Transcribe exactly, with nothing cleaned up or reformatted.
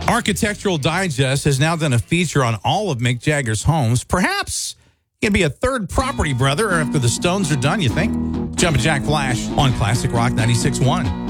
Architectural Digest has now done a feature on all of Mick Jagger's homes. Perhaps he can be a third property brother after the Stones are done, you think? Jumpin' Jack Flash on Classic Rock ninety-six point one.